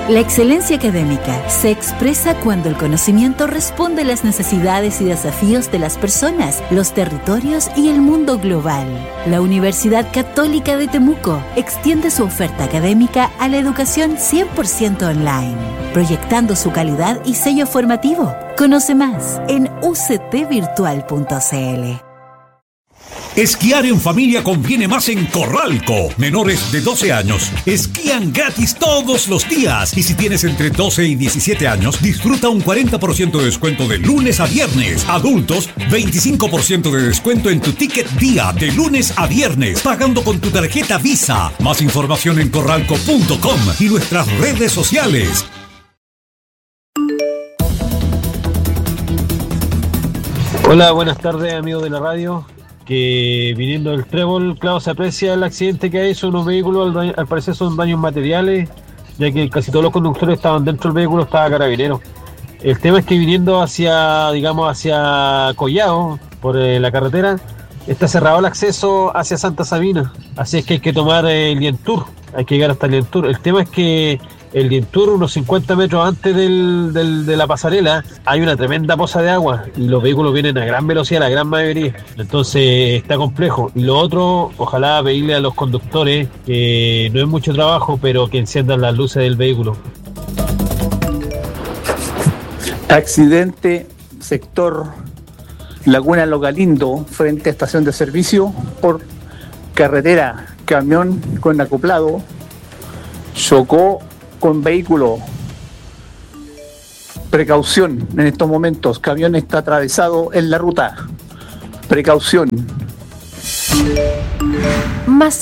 La excelencia académica se expresa cuando el conocimiento responde a las necesidades y desafíos de las personas, los territorios y el mundo global. La Universidad Católica de Temuco extiende su oferta académica a la educación 100% online, proyectando su calidad y sello formativo. Conoce más en uctvirtual.cl. Esquiar en familia conviene más en Corralco. Menores de 12 años esquían gratis todos los días. Y si tienes entre 12 y 17 años, disfruta un 40% de descuento de lunes a viernes. Adultos, 25% de descuento en tu ticket día de lunes a viernes, pagando con tu tarjeta Visa. Más información en corralco.com y nuestras redes sociales. Hola, buenas tardes, amigos de la radio. Que viniendo del Trébol, claro, se aprecia el accidente que ha hecho unos vehículos, al parecer son daños materiales, ya que casi todos los conductores estaban dentro del vehículo, estaba Carabineros. El tema es que viniendo hacia Collao, por la carretera, está cerrado el acceso hacia Santa Sabina, así es que hay que tomar el Lientour, hay que llegar hasta el Lientour. El tema es que el Lientour, unos 50 metros antes de la pasarela, hay una tremenda poza de agua y los vehículos vienen a gran velocidad, la gran mayoría. Entonces está complejo. Y lo otro, ojalá pedirle a los conductores que no es mucho trabajo, pero que enciendan las luces del vehículo. Accidente, sector Laguna Logalindo, frente a estación de servicio, por carretera. Camión con acoplado chocó con vehículo. Precaución en estos momentos, camión está atravesado en la ruta. Precaución. Más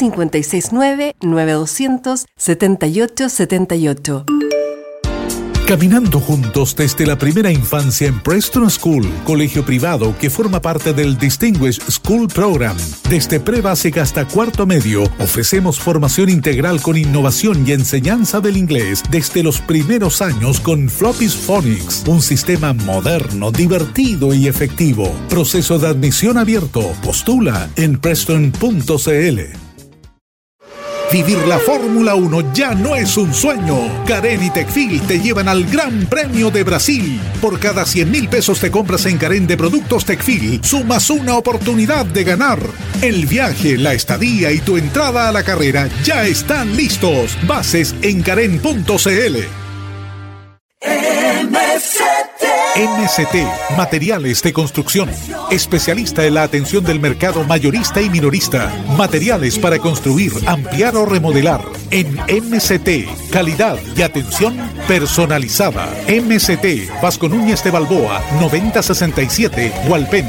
569-9200-7878. Caminando juntos desde la primera infancia en Preston School, colegio privado que forma parte del Distinguished School Program. Desde pre-básica hasta cuarto medio, ofrecemos formación integral con innovación y enseñanza del inglés desde los primeros años con Floppy's Phonics, un sistema moderno, divertido y efectivo. Proceso de admisión abierto. Postula en preston.cl. Vivir la Fórmula 1 ya no es un sueño. Carén y Tecfil te llevan al Gran Premio de Brasil. Por cada 100,000 pesos te compras en Carén de productos Tecfil, sumas una oportunidad de ganar. El viaje, la estadía y tu entrada a la carrera ya están listos. Bases en carén.cl. MST, Materiales de Construcción. Especialista en la atención del mercado mayorista y minorista. Materiales para construir, ampliar o remodelar. En MST, calidad y atención personalizada. MST, Vasco Núñez de Balboa, 9067, Hualpén.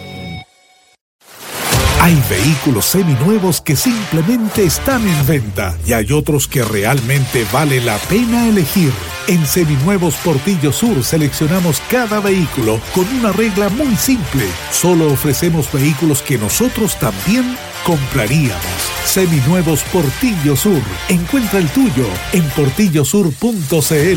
Hay vehículos seminuevos que simplemente están en venta y hay otros que realmente vale la pena elegir. En Seminuevos Portillo Sur seleccionamos cada vehículo con una regla muy simple. Solo ofrecemos vehículos que nosotros también compraríamos. Seminuevos Portillo Sur. Encuentra el tuyo en portillosur.cl.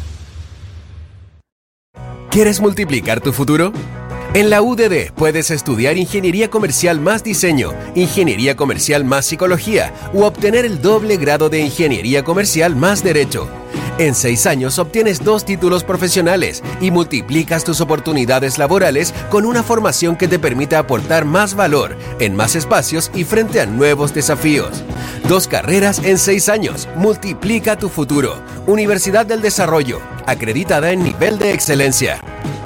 ¿Quieres multiplicar tu futuro? En la UDD puedes estudiar Ingeniería Comercial más Diseño, Ingeniería Comercial más Psicología u obtener el doble grado de Ingeniería Comercial más Derecho. En 6 años obtienes 2 títulos profesionales y multiplicas tus oportunidades laborales con una formación que te permita aportar más valor en más espacios y frente a nuevos desafíos. 2 carreras en 6 años. Multiplica tu futuro. Universidad del Desarrollo, acreditada en nivel de excelencia.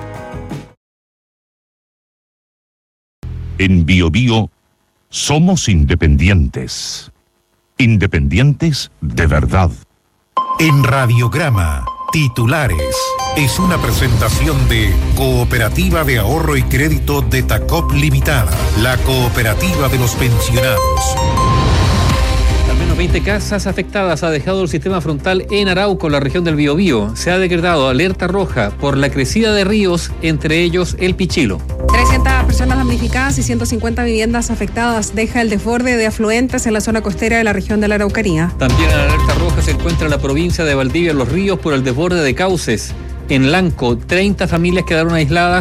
En BioBio somos independientes. Independientes de verdad. En Radiograma, titulares. Es una presentación de Cooperativa de Ahorro y Crédito de Tacop Limitada, la cooperativa de los pensionados. Al menos 20 casas afectadas ha dejado el sistema frontal en Arauco, la región del Biobío. Se ha decretado alerta roja por la crecida de ríos, entre ellos el Pichilo. 300 personas damnificadas y 150 viviendas afectadas. Deja el desborde de afluentes en la zona costera de la región de la Araucanía. También en alerta roja se encuentra la provincia de Valdivia Los Ríos por el desborde de cauces. En Lanco, 30 familias quedaron aisladas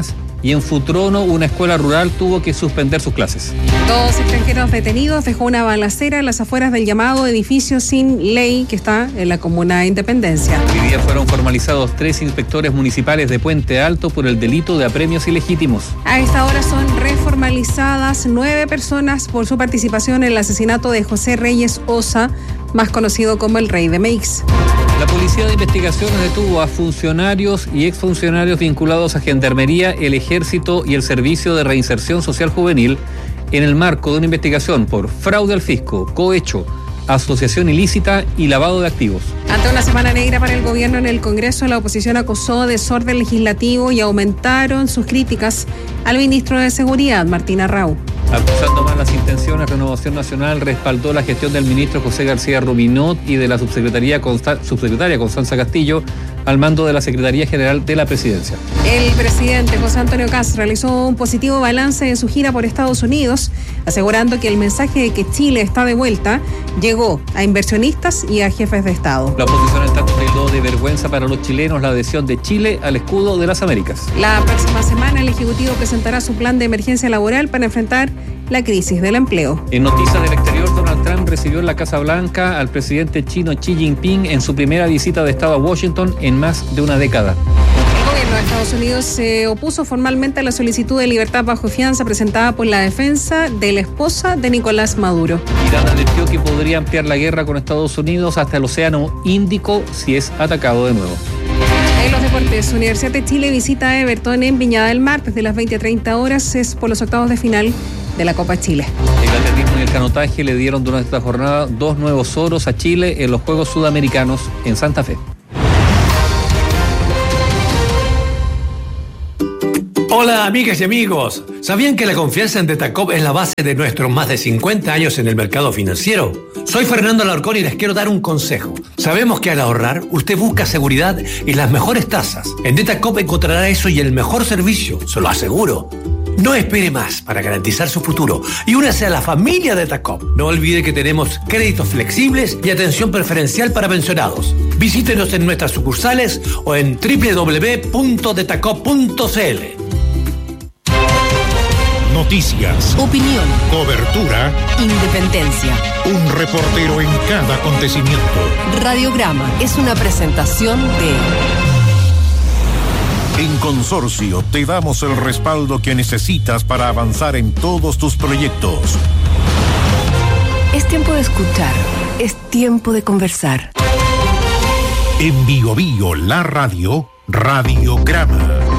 y en Futrono una escuela rural tuvo que suspender sus clases. 2 extranjeros detenidos dejó una balacera en las afueras del llamado edificio sin ley que está en la comuna de Independencia. Hoy día fueron formalizados 3 inspectores municipales de Puente Alto por el delito de apremios ilegítimos. A esta hora son reformalizadas 9 personas por su participación en el asesinato de José Reyes Osa, más conocido como el Rey de Meix. La Policía de Investigaciones detuvo a funcionarios y exfuncionarios vinculados a Gendarmería, el Ejército y el Servicio de Reinserción Social Juvenil en el marco de una investigación por fraude al fisco, cohecho, asociación ilícita y lavado de activos. Ante una semana negra para el gobierno en el Congreso, la oposición acusó desorden legislativo y aumentaron sus críticas al ministro de Seguridad, Martín Arrau. Acusando malas intenciones, Renovación Nacional respaldó la gestión del ministro José García Rubinot y de la subsecretaria Constanza Castillo al mando de la Secretaría General de la Presidencia. El presidente José Antonio Kast realizó un positivo balance en su gira por Estados Unidos, asegurando que el mensaje de que Chile está de vuelta llegó a inversionistas y a jefes de Estado. La oposición en tanto tildó de vergüenza para los chilenos la adhesión de Chile al escudo de las Américas. La próxima semana el Ejecutivo presentará su plan de emergencia laboral para enfrentar la crisis del empleo. En noticias del exterior, Donald Trump recibió en la Casa Blanca al presidente chino Xi Jinping en su primera visita de Estado a Washington en más de una década. El gobierno de Estados Unidos se opuso formalmente a la solicitud de libertad bajo fianza presentada por la defensa de la esposa de Nicolás Maduro. Irán advirtió que podría ampliar la guerra con Estados Unidos hasta el Océano Índico si es atacado de nuevo. En los deportes, Universidad de Chile visita a Everton en Viña del Mar desde las 20:30 horas, es por los octavos de final de la Copa Chile. El atletismo y el canotaje le dieron durante esta jornada 2 nuevos oros a Chile en los Juegos Sudamericanos en Santa Fe. Hola amigas y amigos, ¿sabían que la confianza en Detacop es la base de nuestros más de 50 años en el mercado financiero? Soy Fernando Alarcón y les quiero dar un consejo. Sabemos que al ahorrar, usted busca seguridad y las mejores tasas. En Detacop encontrará eso y el mejor servicio, se lo aseguro. No espere más para garantizar su futuro y únase a la familia de Detacop. No olvide que tenemos créditos flexibles y atención preferencial para pensionados. Visítenos en nuestras sucursales o en www.detacop.cl. Noticias, opinión, cobertura, independencia. un reportero en cada acontecimiento. Radiograma es una presentación de... En Consorcio te damos el respaldo que necesitas para avanzar en todos tus proyectos. Es tiempo de escuchar, es tiempo de conversar. En Bio Bio, la radio, Radiograma.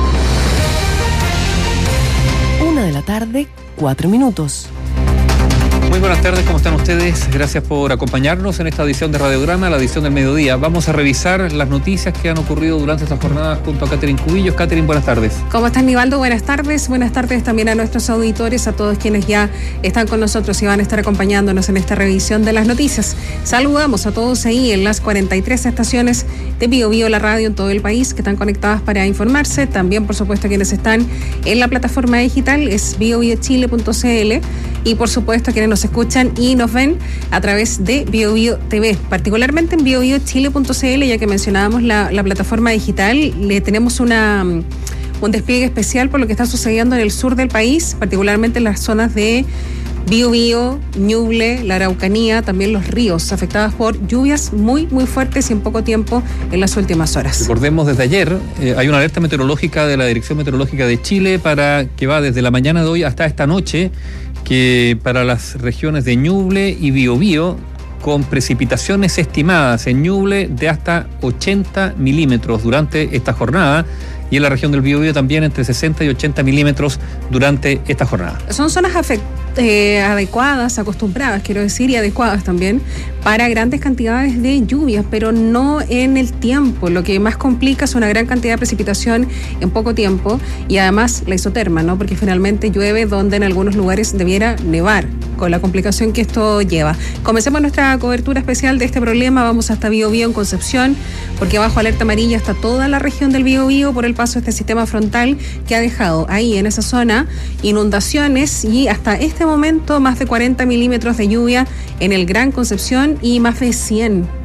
1:04 p.m. Muy buenas tardes, ¿cómo están ustedes? Gracias por acompañarnos en esta edición de Radiograma, la edición del mediodía. Vamos a revisar las noticias que han ocurrido durante esta jornada junto a Catherine Cubillos. Catherine, buenas tardes. ¿Cómo estás, Nivaldo? Buenas tardes. Buenas tardes también a nuestros auditores, a todos quienes ya están con nosotros y van a estar acompañándonos en esta revisión de las noticias. Saludamos a todos ahí en las 43 estaciones de Bio Bio, la radio en todo el país, que están conectadas para informarse. También, por supuesto, quienes están en la plataforma digital es biobiochile.cl y, por supuesto, quienes nos escuchan y nos ven a través de Bio Bio TV, particularmente en biobiochile.cl, ya que mencionábamos la plataforma digital. Le tenemos un despliegue especial por lo que está sucediendo en el sur del país, particularmente en las zonas de Biobío, Ñuble, la Araucanía, también los ríos afectadas por lluvias muy, muy fuertes y en poco tiempo en las últimas horas. Recordemos, desde ayer hay una alerta meteorológica de la Dirección Meteorológica de Chile que va desde la mañana de hoy hasta esta noche, que para las regiones de Ñuble y Biobío, con precipitaciones estimadas en Ñuble de hasta 80 milímetros durante esta jornada, y en la región del Biobío también entre 60 y 80 milímetros durante esta jornada. Son zonas adecuadas, acostumbradas, quiero decir, y adecuadas también para grandes cantidades de lluvias, pero no en el tiempo. Lo que más complica es una gran cantidad de precipitación en poco tiempo y además la isoterma, ¿no? Porque finalmente llueve donde en algunos lugares debiera nevar, con la complicación que esto lleva. Comencemos nuestra cobertura especial de este problema. Vamos hasta Biobío en Concepción, porque bajo alerta amarilla está toda la región del Biobío por el paso de este sistema frontal que ha dejado ahí en esa zona inundaciones y hasta este momento más de 40 milímetros de lluvia en el Gran Concepción y más de 100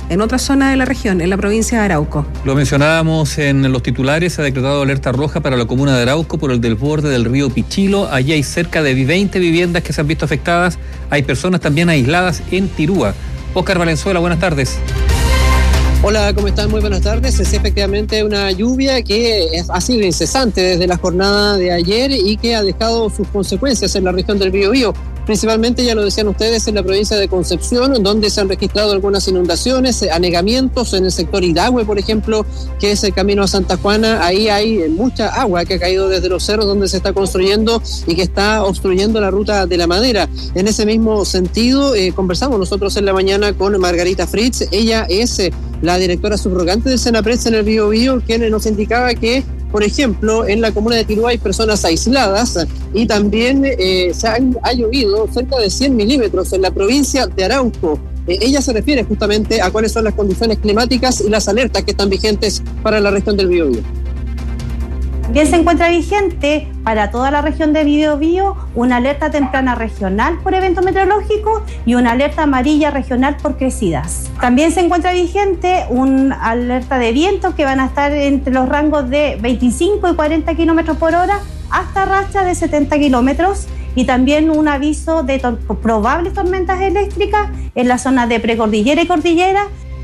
en otra zona de la región, en la provincia de Arauco. Lo mencionábamos en los titulares, se ha decretado alerta roja para la comuna de Arauco por el desborde del río Pichilo. Allí hay cerca de 20 viviendas que se han visto afectadas. Hay personas también aisladas en Tirúa. Óscar Valenzuela, buenas tardes. Hola, ¿cómo están? Muy buenas tardes. Es efectivamente una lluvia que ha sido incesante desde la jornada de ayer y que ha dejado sus consecuencias en la región del Biobío. Principalmente, ya lo decían ustedes, en la provincia de Concepción, donde se han registrado algunas inundaciones, anegamientos en el sector Hidahue, por ejemplo, que es el camino a Santa Juana. Ahí hay mucha agua que ha caído desde los cerros donde se está construyendo y que está obstruyendo la ruta de la madera. En ese mismo sentido, conversamos nosotros en la mañana con Margarita Fritz. Ella es la directora subrogante del Senapred en el Biobío, quien nos indicaba que, por ejemplo, en la comuna de Tirúa hay personas aisladas y también ha llovido cerca de 100 milímetros en la provincia de Arauco. Ella se refiere justamente a cuáles son las condiciones climáticas y las alertas que están vigentes para la región del Biobío. También se encuentra vigente para toda la región de Biobío una alerta temprana regional por evento meteorológico y una alerta amarilla regional por crecidas. También se encuentra vigente una alerta de viento que van a estar entre los rangos de 25 y 40 kilómetros por hora hasta rachas de 70 kilómetros y también un aviso de probables tormentas eléctricas en la zona de precordillera y cordillera.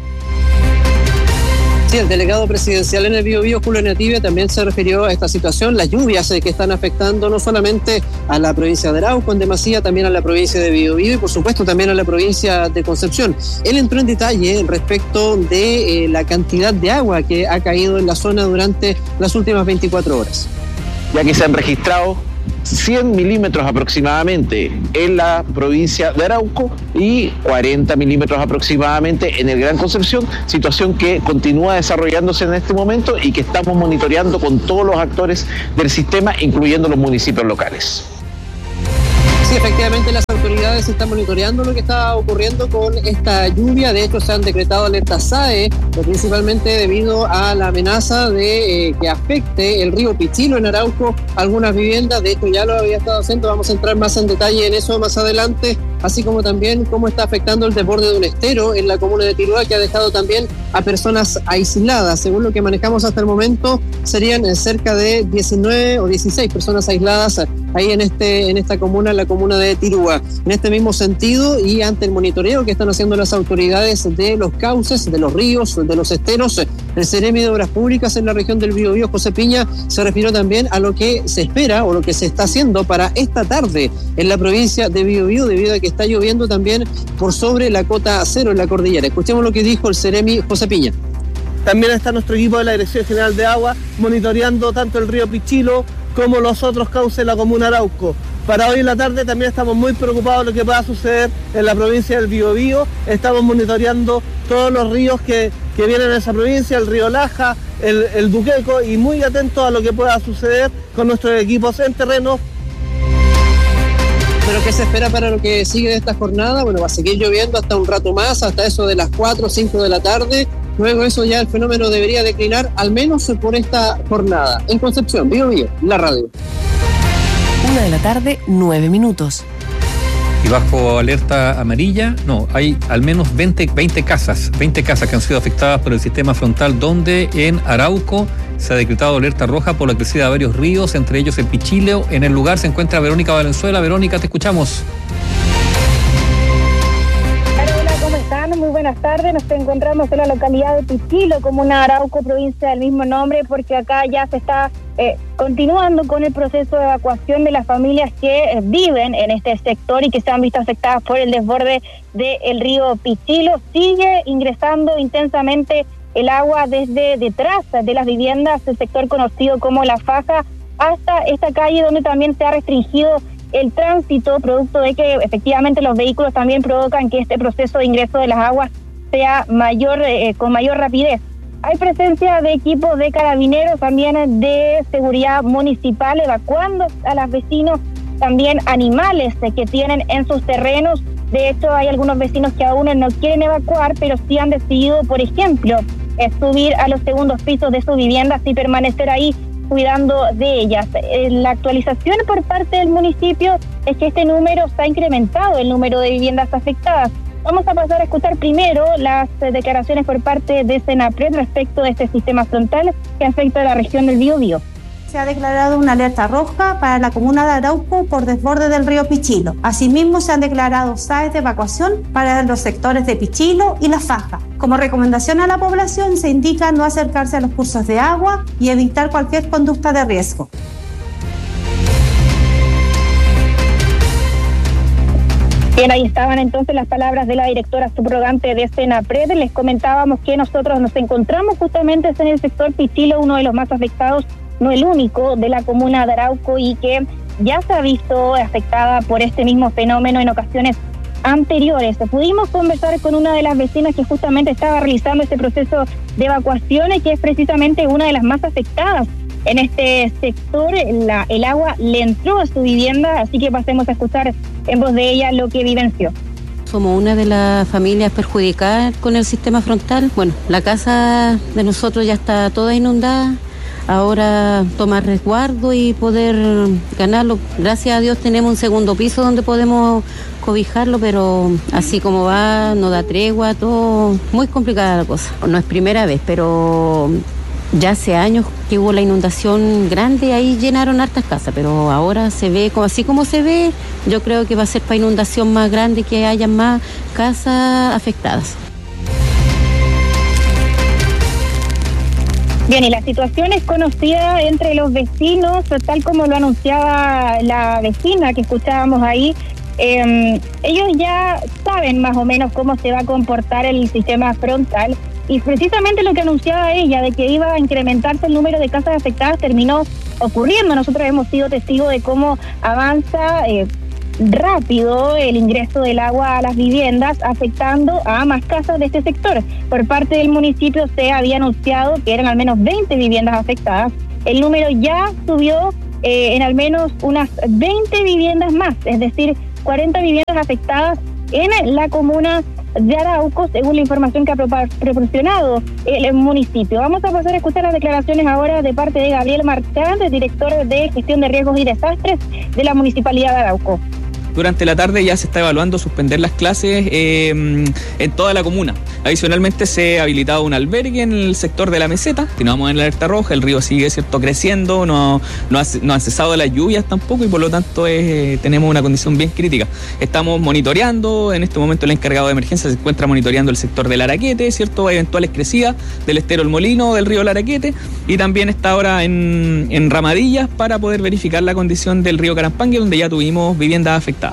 Sí, el delegado presidencial en el Biobío, Julio Nativia, también se refirió a esta situación, las lluvias que están afectando no solamente a la provincia de Arauco en demasía, también a la provincia de Biobío y por supuesto también a la provincia de Concepción. Él entró en detalle respecto de la cantidad de agua que ha caído en la zona durante las últimas 24 horas. Ya que se han registrado 100 milímetros aproximadamente en la provincia de Arauco y 40 milímetros aproximadamente en el Gran Concepción, situación que continúa desarrollándose en este momento y que estamos monitoreando con todos los actores del sistema, incluyendo los municipios locales. Sí, efectivamente las autoridades están monitoreando lo que está ocurriendo con esta lluvia. De hecho, se han decretado alertas SAE, principalmente debido a la amenaza de que afecte el río Pichilo en Arauco algunas viviendas. De hecho, ya lo había estado haciendo. Vamos a entrar más en detalle en eso más adelante, así como también cómo está afectando el desborde de un estero en la comuna de Tirúa, que ha dejado también a personas aisladas. Según lo que manejamos hasta el momento, serían cerca de 19 o 16 personas aisladas ahí en esta comuna, en la comuna de Tirúa. En este mismo sentido y ante el monitoreo que están haciendo las autoridades de los cauces, de los ríos, de los esteros, el Seremi de Obras Públicas en la región del Biobío, José Piña, se refirió también a lo que se espera o lo que se está haciendo para esta tarde en la provincia de Biobío, debido a que está lloviendo también por sobre la cota cero en la cordillera. Escuchemos lo que dijo el Seremi José Piña. También está nuestro equipo de la Dirección General de Agua monitoreando tanto el río Pichilo como los otros cauces de la comuna Arauco. Para hoy en la tarde también estamos muy preocupados de lo que pueda suceder en la provincia del Biobío. Estamos monitoreando todos los ríos que vienen en esa provincia, el río Laja, el Duqueco, y muy atentos a lo que pueda suceder con nuestros equipos en terreno. Pero ¿qué se espera para lo que sigue de esta jornada? Bueno, va a seguir lloviendo hasta un rato más, hasta eso de las 4 o 5 de la tarde. Luego eso ya el fenómeno debería declinar, al menos por esta jornada. En Concepción, Biobío, la radio. 1 de la tarde, 9 minutos. Y bajo alerta amarilla, no, hay al menos 20 casas que han sido afectadas por el sistema frontal, donde en Arauco se ha decretado alerta roja por la crecida de varios ríos, entre ellos el Pichileo. En el lugar se encuentra Verónica Valenzuela. Verónica, te escuchamos. Hola, ¿cómo están? Muy buenas tardes. Nos encontramos en la localidad de Pichilo, comuna de Arauco, provincia del mismo nombre, porque acá ya se está continuando con el proceso de evacuación de las familias que viven en este sector y que se han visto afectadas por el desborde del río Pichilo. Sigue ingresando intensamente el agua desde detrás de las viviendas del sector conocido como La Faja hasta esta calle, donde también se ha restringido el tránsito, producto de que efectivamente los vehículos también provocan que este proceso de ingreso de las aguas sea mayor, con mayor rapidez. Hay presencia de equipos de carabineros, también de seguridad municipal, evacuando a los vecinos, también animales que tienen en sus terrenos. De hecho, hay algunos vecinos que aún no quieren evacuar, pero sí han decidido, por ejemplo, subir a los segundos pisos de sus viviendas y permanecer ahí cuidando de ellas. La actualización por parte del municipio es que este número se ha incrementado, el número de viviendas afectadas. Vamos a pasar a escuchar primero las declaraciones por parte de Senapred respecto de este sistema frontal que afecta a la región del Biobío. Se ha declarado una alerta roja para la comuna de Arauco por desborde del río Pichilo. Asimismo, se han declarado SAES de evacuación para los sectores de Pichilo y La Faja. Como recomendación a la población, se indica no acercarse a los cursos de agua y evitar cualquier conducta de riesgo. Bien, ahí estaban entonces las palabras de la directora subrogante de Senapred. Les comentábamos que nosotros nos encontramos justamente en el sector Pichilo, uno de los más afectados, no el único, de la comuna de Arauco, y que ya se ha visto afectada por este mismo fenómeno en ocasiones anteriores. Pudimos conversar con una de las vecinas que justamente estaba realizando este proceso de evacuación y que es precisamente una de las más afectadas en este sector. El agua le entró a su vivienda, así que pasemos a escuchar en voz de ella lo que vivenció. Somos una de las familias perjudicadas con el sistema frontal. Bueno, la casa de nosotros ya está toda inundada. Ahora tomar resguardo y poder ganarlo. Gracias a Dios tenemos un segundo piso donde podemos cobijarlo, pero así como va, no da tregua, todo muy complicada la cosa. No es primera vez, pero ya hace años que hubo la inundación grande, ahí llenaron hartas casas, pero ahora se ve, así como se ve, yo creo que va a ser para inundación más grande, que haya más casas afectadas. Bien, y la situación es conocida entre los vecinos, tal como lo anunciaba la vecina que escuchábamos ahí. Ellos ya saben más o menos cómo se va a comportar el sistema frontal, y precisamente lo que anunciaba ella de que iba a incrementarse el número de casas afectadas terminó ocurriendo. Nosotros hemos sido testigos de cómo avanza rápido el ingreso del agua a las viviendas, afectando a más casas de este sector. Por parte del municipio se había anunciado que eran al menos 20 viviendas afectadas. El número ya subió en al menos unas 20 viviendas más, es decir, 40 viviendas afectadas en la comuna de Arauco, según la información que ha proporcionado el municipio. Vamos a pasar a escuchar las declaraciones ahora de parte de Gabriel Marchand, director de Gestión de Riesgos y Desastres de la Municipalidad de Arauco. Durante la tarde ya se está evaluando suspender las clases en toda la comuna. Adicionalmente se ha habilitado un albergue en el sector de la meseta. Continuamos en la alerta roja, el río sigue creciendo, no han cesado las lluvias tampoco, y por lo tanto tenemos una condición bien crítica. Estamos monitoreando, en este momento el encargado de emergencia se encuentra monitoreando el sector del Araquete, ¿cierto? Eventuales crecidas del estero El Molino, del río Araquete, y también está ahora en Ramadillas para poder verificar la condición del río Carampangue, donde ya tuvimos viviendas afectadas.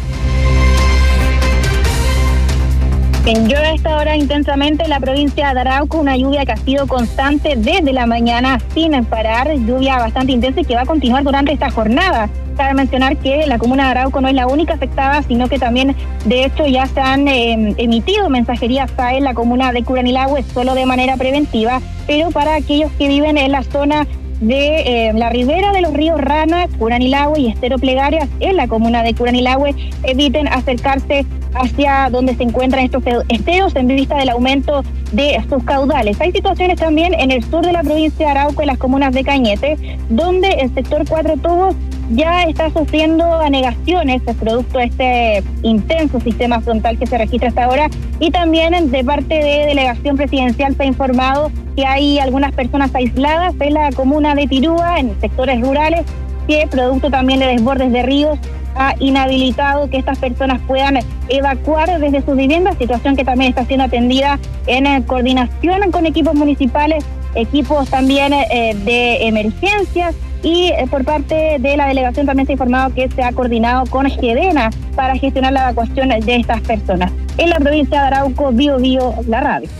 Llueve a esta hora intensamente en la provincia de Arauco, una lluvia que ha sido constante desde la mañana sin parar, lluvia bastante intensa y que va a continuar durante esta jornada. Cabe mencionar que la comuna de Arauco no es la única afectada, sino que también, de hecho, ya se han emitido mensajerías en la comuna de Curanilahue, solo de manera preventiva, pero para aquellos que viven en la zona de la ribera de los ríos Rana, Curanilahue y Estero Plegarias, en la comuna de Curanilahue, eviten acercarse hacia donde se encuentran estos esteros en vista del aumento de sus caudales. Hay situaciones también en el sur de la provincia de Arauco, en las comunas de Cañete, donde el sector Cuatro Tubos ya está sufriendo anegaciones producto de este intenso sistema frontal que se registra hasta ahora, y también de parte de delegación presidencial se ha informado que hay algunas personas aisladas en la comuna de Tirúa, en sectores rurales, que producto también de desbordes de ríos ha inhabilitado que estas personas puedan evacuar desde sus viviendas, situación que también está siendo atendida en coordinación con equipos municipales, equipos también de emergencias, y por parte de la delegación también se ha informado que se ha coordinado con GEDENA para gestionar la evacuación de estas personas. En la provincia de Arauco, Biobío, la radio.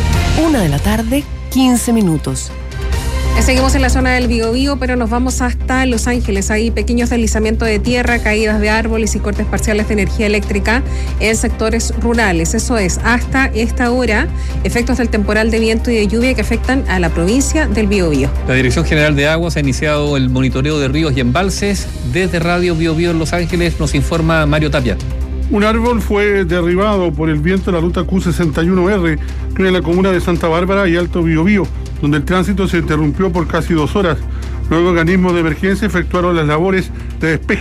1:15 p.m. Seguimos en la zona del Biobío, pero nos vamos hasta Los Ángeles. Hay pequeños deslizamientos de tierra, caídas de árboles y cortes parciales de energía eléctrica en sectores rurales. Eso es, hasta esta hora, efectos del temporal de viento y de lluvia que afectan a la provincia del Biobío. La Dirección General de Aguas ha iniciado el monitoreo de ríos y embalses. Desde Radio Biobío en Los Ángeles nos informa Mario Tapia. Un árbol fue derribado por el viento en la ruta Q61R en la comuna de Santa Bárbara y Alto Biobío, donde el tránsito se interrumpió por casi 2 horas. Luego organismos de emergencia efectuaron las labores de despeje.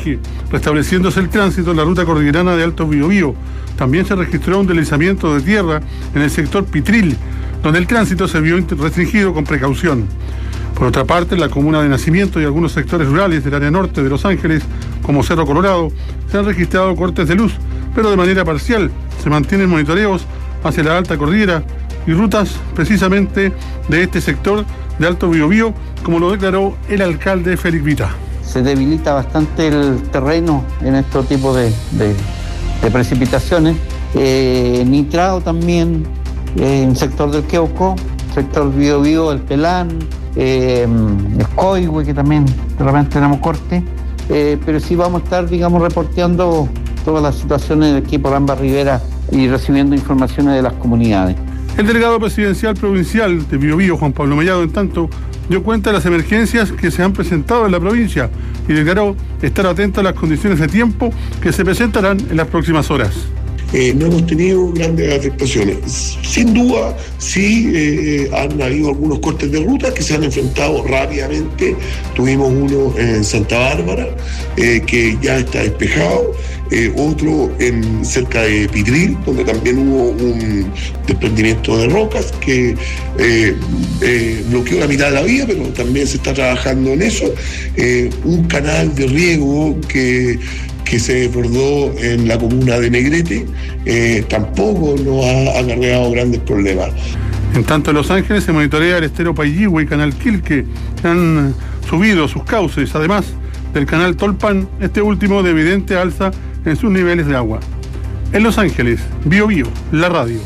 restableciéndose el tránsito en la ruta cordillerana de Alto Biobío. También se registró un deslizamiento de tierra en el sector Pitril, donde el tránsito se vio restringido con precaución. Por otra parte, en la comuna de Nacimiento y algunos sectores rurales del área norte de Los Ángeles, como Cerro Colorado, se han registrado cortes de luz, pero de manera parcial. Se mantienen monitoreos hacia la alta cordillera y rutas precisamente de este sector de Alto Biobío, como lo declaró el alcalde Félix Vita. Se debilita bastante el terreno en este tipo de precipitaciones. Nitrado también en el sector del Queuco, sector Biobío, el Pelán, Escoihue, que también de repente tenemos corte, pero sí vamos a estar, reporteando todas las situaciones de aquí por ambas riberas y recibiendo informaciones de las comunidades. El delegado presidencial provincial de Biobío, Juan Pablo Mellado, en tanto, dio cuenta de las emergencias que se han presentado en la provincia y declaró estar atento a las condiciones de tiempo que se presentarán en las próximas horas. No hemos tenido grandes afectaciones. Sin duda, sí han habido algunos cortes de ruta que se han enfrentado rápidamente. Tuvimos uno en Santa Bárbara, que ya está despejado, otro cerca de Pitril, donde también hubo un desprendimiento de rocas que bloqueó la mitad de la vía, pero también se está trabajando en eso. Un canal de riego que se desbordó en la comuna de Negrete, tampoco nos ha acarreado grandes problemas. En tanto, en Los Ángeles se monitorea el estero Pailligüe y Canal Quilque, que han subido sus cauces, además del canal Tolpan, este último de evidente alza en sus niveles de agua. En Los Ángeles, Biobío, la radio.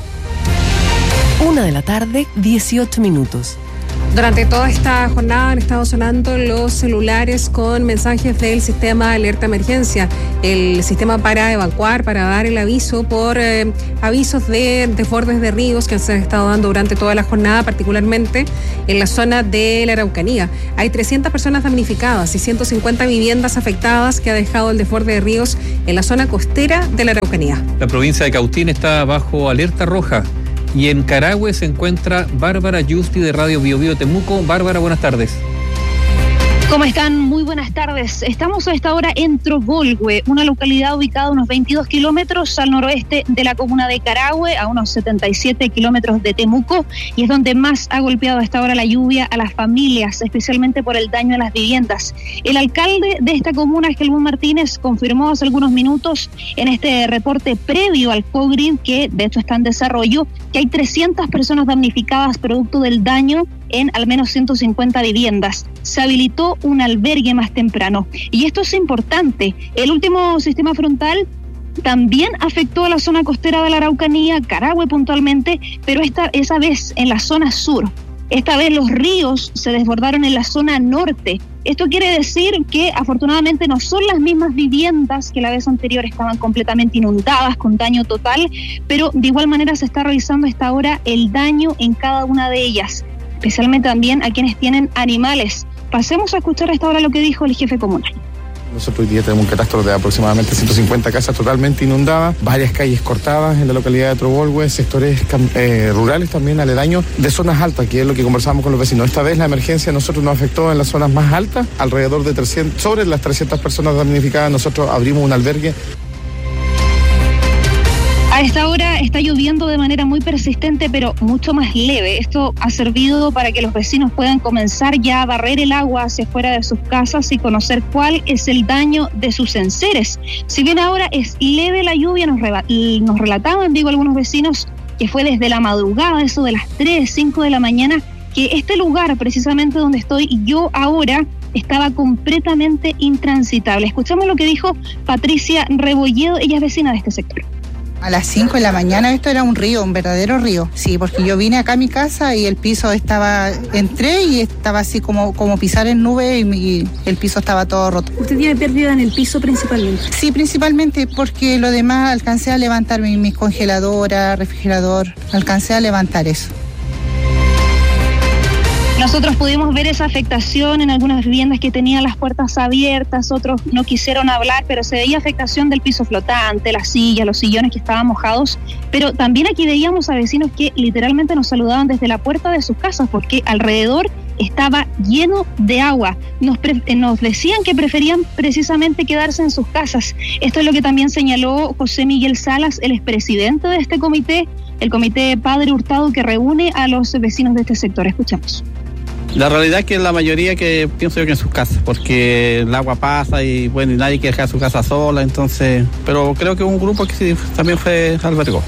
1:18 p.m. Durante toda esta jornada han estado sonando los celulares con mensajes del sistema de alerta emergencia, el sistema para evacuar, para dar el aviso por avisos de desbordes de ríos que se han estado dando durante toda la jornada, particularmente en la zona de la Araucanía. Hay 300 personas damnificadas y 150 viviendas afectadas que ha dejado el desborde de ríos en la zona costera de la Araucanía. La provincia de Cautín está bajo alerta roja. Y en Carahue se encuentra Bárbara Yusti de Radio Biobío Temuco. Bárbara, buenas tardes. ¿Cómo están? Muy buenas tardes. Estamos a esta hora en Trovolgüe, una localidad ubicada a unos 22 kilómetros al noroeste de la comuna de Carahue, a unos 77 kilómetros de Temuco, y es donde más ha golpeado a esta hora la lluvia a las familias, especialmente por el daño a las viviendas. El alcalde de esta comuna, Gelmún Martínez, confirmó hace algunos minutos en este reporte previo al COGRID, que de hecho está en desarrollo, que hay 300 personas damnificadas producto del daño en al menos 150 viviendas. Se habilitó un albergue más temprano. Y esto es importante. El último sistema frontal también afectó a la zona costera de la Araucanía, Carahue puntualmente, pero esa vez en la zona sur. Esta vez los ríos se desbordaron en la zona norte. Esto quiere decir que afortunadamente no son las mismas viviendas que la vez anterior estaban completamente inundadas con daño total, pero de igual manera se está revisando a esta hora el daño en cada una de ellas, especialmente también a quienes tienen animales. Pasemos a escuchar a esta hora lo que dijo el jefe comunal. Nosotros hoy día tenemos un catastro de aproximadamente 150 casas totalmente inundadas, varias calles cortadas en la localidad de Trovolgüe, sectores rurales también aledaños de zonas altas, que es lo que conversamos con los vecinos. Esta vez la emergencia a nosotros nos afectó en las zonas más altas, alrededor de 300, sobre las 300 personas damnificadas. Nosotros abrimos un albergue. A esta hora está lloviendo de manera muy persistente, pero mucho más leve. Esto ha servido para que los vecinos puedan comenzar ya a barrer el agua hacia fuera de sus casas y conocer cuál es el daño de sus enseres. Si bien ahora es leve la lluvia, nos relataban, algunos vecinos, que fue desde la madrugada, eso de las 3, 5 de la mañana, que este lugar, precisamente donde estoy yo ahora, estaba completamente intransitable. Escuchamos lo que dijo Patricia Rebolledo, ella es vecina de este sector. A las 5 de la mañana esto era un río, un verdadero río. Sí, porque yo vine acá a mi casa y el piso entré y estaba así como pisar en nube y el piso estaba todo roto. ¿Usted tiene pérdida en el piso principalmente? Sí, principalmente porque lo demás alcancé a levantar mis congeladoras, refrigerador, alcancé a levantar eso. Nosotros pudimos ver esa afectación en algunas viviendas que tenían las puertas abiertas, otros no quisieron hablar, pero se veía afectación del piso flotante, las sillas, los sillones que estaban mojados, pero también aquí veíamos a vecinos que literalmente nos saludaban desde la puerta de sus casas porque alrededor estaba lleno de agua. Nos decían que preferían precisamente quedarse en sus casas. Esto es lo que también señaló José Miguel Salas, el expresidente de este comité, el comité Padre Hurtado que reúne a los vecinos de este sector. Escuchamos. La realidad es que la mayoría que pienso yo que en sus casas, porque el agua pasa y bueno, y nadie quiere dejar su casa sola, entonces, pero creo que un grupo que sí también albergó.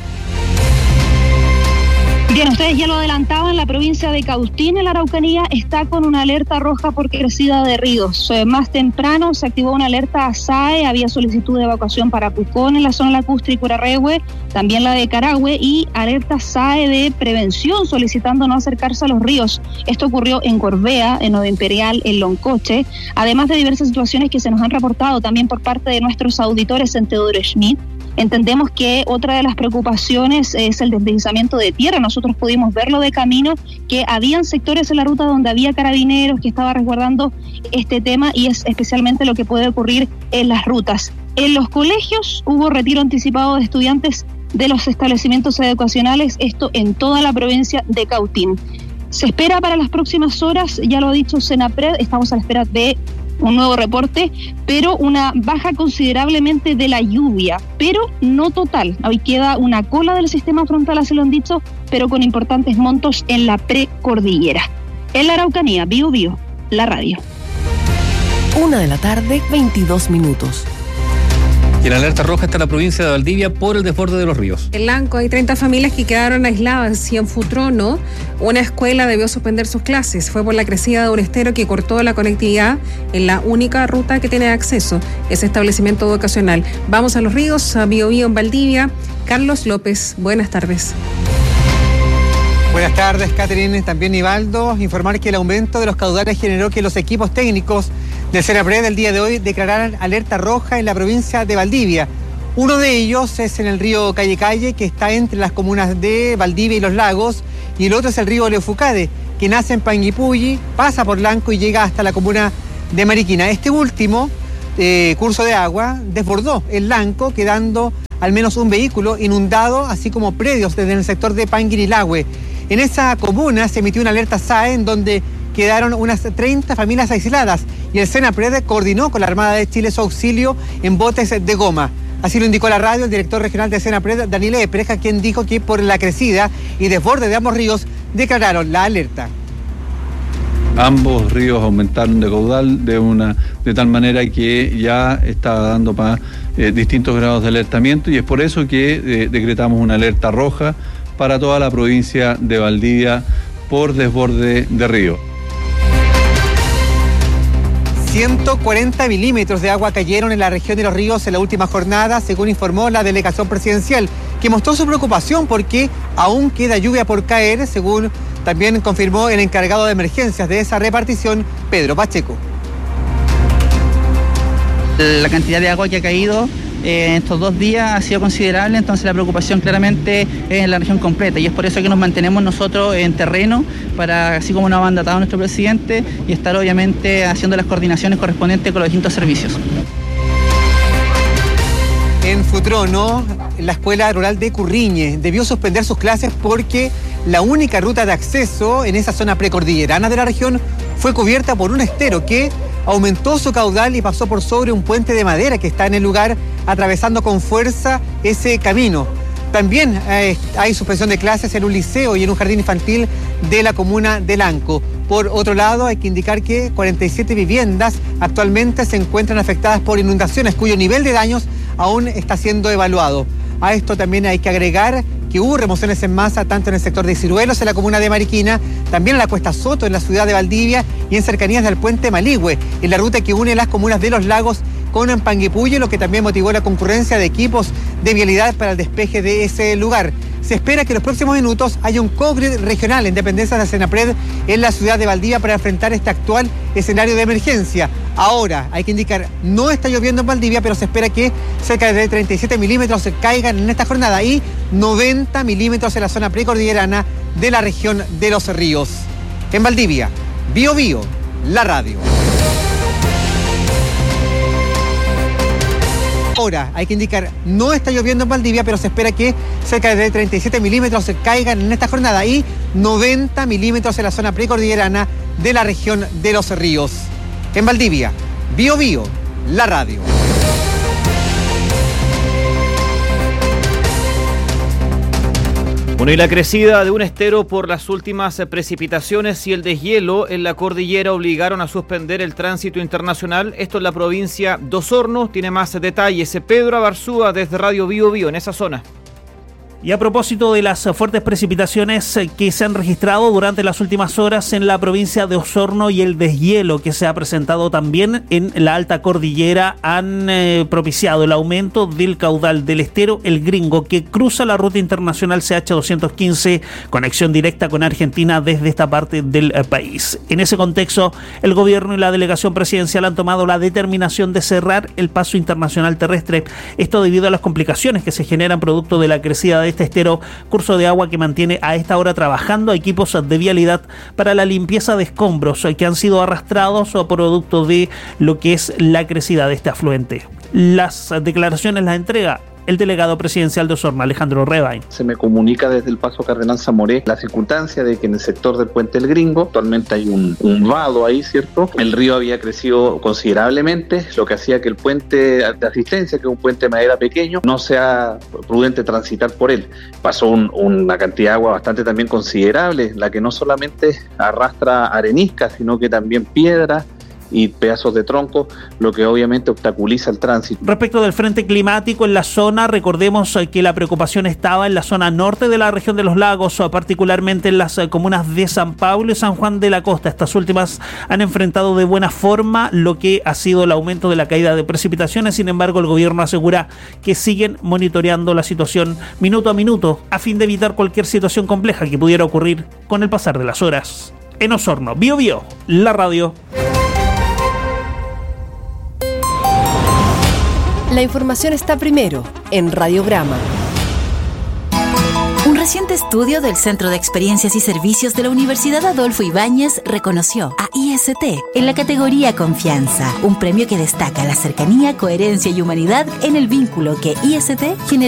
Bien, ustedes ya lo adelantaban, la provincia de Cautín, en la Araucanía, está con una alerta roja por crecida de ríos. Más temprano se activó una alerta SAE, había solicitud de evacuación para Pucón en la zona lacustre y Curarrehue, también la de Carahue, y alerta SAE de prevención solicitando no acercarse a los ríos. Esto ocurrió en Gorbea, en Nueva Imperial, en Loncoche, además de diversas situaciones que se nos han reportado también por parte de nuestros auditores en Teodoro Schmidt. Entendemos que otra de las preocupaciones es el deslizamiento de tierra. Nosotros pudimos verlo de camino, que habían sectores en la ruta donde había carabineros que estaban resguardando este tema y es especialmente lo que puede ocurrir en las rutas. En los colegios hubo retiro anticipado de estudiantes de los establecimientos educacionales, esto en toda la provincia de Cautín. Se espera para las próximas horas, ya lo ha dicho Senapred, estamos a la espera de un nuevo reporte, pero una baja considerablemente de la lluvia, pero no total. Hoy queda una cola del sistema frontal, así lo han dicho, pero con importantes montos en la precordillera. En la Araucanía, Bío Bío, la radio. 1:22 p.m. Y en alerta roja está la provincia de Valdivia por el desborde de los ríos. En Lanco hay 30 familias que quedaron aisladas y en Futrono una escuela debió suspender sus clases. Fue por la crecida de un estero que cortó la conectividad en la única ruta que tiene acceso a ese establecimiento educacional. Vamos a los ríos, a Bío Bío en Valdivia. Carlos López, buenas tardes. Buenas tardes, Catherine, también Nivaldo. Informar que el aumento de los caudales generó que los equipos técnicos del Senapred el día de hoy declararan alerta roja en la provincia de Valdivia. Uno de ellos es en el río Calle Calle, que está entre las comunas de Valdivia y Los Lagos, y el otro es el río Leufucade, que nace en Panguipulli, pasa por Lanco y llega hasta la comuna de Mariquina. Este último curso de agua desbordó el Lanco, quedando al menos un vehículo inundado, así como predios desde el sector de Panguirilahue. En esa comuna se emitió una alerta SAE en donde quedaron unas 30 familias aisladas y el Senapred coordinó con la Armada de Chile su auxilio en botes de goma. Así lo indicó la radio el director regional de Senapred, Daniel Epreja, quien dijo que por la crecida y desborde de ambos ríos declararon la alerta. Ambos ríos aumentaron de caudal de tal manera que ya está dando para distintos grados de alertamiento y es por eso que decretamos una alerta roja para toda la provincia de Valdivia por desborde de río. 140 milímetros de agua cayeron en la región de Los Ríos en la última jornada, según informó la delegación presidencial, que mostró su preocupación porque aún queda lluvia por caer, según también confirmó el encargado de emergencias de esa repartición, Pedro Pacheco. La cantidad de agua que ha caído en estos 2 días ha sido considerable, entonces la preocupación claramente es en la región completa y es por eso que nos mantenemos nosotros en terreno, para, así como nos ha mandatado nuestro presidente, y estar obviamente haciendo las coordinaciones correspondientes con los distintos servicios. En Futrono, la escuela rural de Curriñe debió suspender sus clases porque la única ruta de acceso en esa zona precordillerana de la región fue cubierta por un estero que aumentó su caudal y pasó por sobre un puente de madera que está en el lugar, atravesando con fuerza ese camino. También hay suspensión de clases en un liceo y en un jardín infantil de la comuna de Lanco. Por otro lado, hay que indicar que 47 viviendas actualmente se encuentran afectadas por inundaciones, cuyo nivel de daños aún está siendo evaluado. A esto también hay que agregar que hubo remociones en masa tanto en el sector de Ciruelos, en la comuna de Mariquina, también en la Cuesta Soto, en la ciudad de Valdivia, y en cercanías del puente Maligüe, en la ruta que une las comunas de Los Lagos con Panguipulli, lo que también motivó la concurrencia de equipos de vialidad para el despeje de ese lugar. Se espera que en los próximos minutos haya un co-grid regional en dependencias de Senapred en la ciudad de Valdivia para enfrentar este actual escenario de emergencia. Ahora, hay que indicar, no está lloviendo en Valdivia, pero se espera que cerca de 37 milímetros se caigan en esta jornada y 90 milímetros en la zona precordillerana de la región de Los Ríos. En Valdivia, Bío Bío, la radio. Ahora, hay que indicar, no está lloviendo en Valdivia, pero se espera que cerca de 37 milímetros caigan en esta jornada y 90 milímetros en la zona precordillerana de la región de Los Ríos. En Valdivia, Bío Bío, la radio. Bueno, y la crecida de un estero por las últimas precipitaciones y el deshielo en la cordillera obligaron a suspender el tránsito internacional. Esto en la provincia de Osorno. Tiene más detalles Pedro Abarzúa desde Radio Bío Bío en esa zona. Y a propósito de las fuertes precipitaciones que se han registrado durante las últimas horas en la provincia de Osorno y el deshielo que se ha presentado también en la alta cordillera, han propiciado el aumento del caudal del estero El Gringo, que cruza la ruta internacional CH215, conexión directa con Argentina desde esta parte del país. En ese contexto, el gobierno y la delegación presidencial han tomado la determinación de cerrar el paso internacional terrestre. Esto debido a las complicaciones que se generan producto de la crecida de este estero, curso de agua que mantiene a esta hora trabajando equipos de vialidad para la limpieza de escombros que han sido arrastrados o producto de lo que es la crecida de este afluente. Las declaraciones las entrega el delegado presidencial de Osorno, Alejandro Rebain. Se me comunica desde el paso Cardenal Zamoré la circunstancia de que en el sector del puente El Gringo actualmente hay un vado ahí, ¿cierto? El río había crecido considerablemente, lo que hacía que el puente de asistencia, que es un puente de madera pequeño, no sea prudente transitar por él. Pasó una cantidad de agua bastante también considerable, la que no solamente arrastra arenisca, sino que también piedras y pedazos de tronco, lo que obviamente obstaculiza el tránsito. Respecto del frente climático en la zona, recordemos que la preocupación estaba en la zona norte de la región de los lagos, particularmente en las comunas de San Pablo y San Juan de la Costa. Estas últimas han enfrentado de buena forma lo que ha sido el aumento de la caída de precipitaciones. Sin embargo, el gobierno asegura que siguen monitoreando la situación minuto a minuto a fin de evitar cualquier situación compleja que pudiera ocurrir con el pasar de las horas. En Osorno, Bío Bío, la radio. La información está primero en Radiograma. Un reciente estudio del Centro de Experiencias y Servicios de la Universidad Adolfo Ibáñez reconoció a IST en la categoría Confianza, un premio que destaca la cercanía, coherencia y humanidad en el vínculo que IST genera